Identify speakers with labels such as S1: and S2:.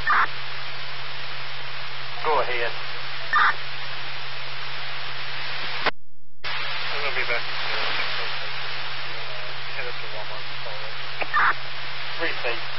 S1: Go ahead.
S2: I'm going to be back in head up to Walmart and follow it.
S1: Repeat.